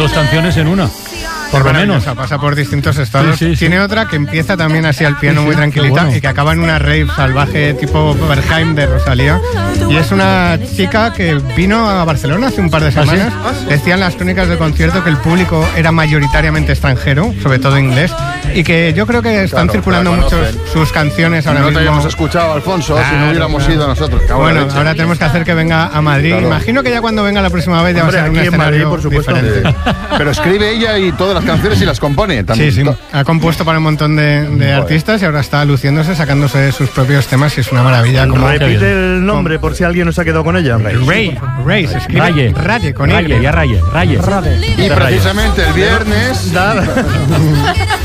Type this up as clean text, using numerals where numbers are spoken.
2 canciones en una. Por lo menos. Pasa por distintos estados. Sí. Tiene otra que empieza también así al piano muy tranquilita, bueno. y que acaba en una rave salvaje tipo Berghain de Rosalía. Y es una chica que vino a Barcelona hace un par de semanas. Decían las crónicas del concierto que el público era mayoritariamente extranjero, sobre todo inglés, y que yo creo que están circulando mucho sus canciones ahora no mismo. te habíamos escuchado, Alfonso, si no hubiéramos ido nosotros. Bueno, ahora tenemos que hacer que venga a Madrid. Claro. Imagino que ya cuando venga la próxima vez ya va a ser un aquí en Madrid, escenario por supuesto. diferente. Pero escribe ella y todas las canciones y las compone también. Sí. Ha compuesto para un montón de artistas y ahora está luciéndose, sacándose sus propios temas, y es una maravilla. Como Repite el nombre por si alguien no se ha quedado con ella. Ray, se escribe Raye, con Raye, Y. Raye. Y precisamente el viernes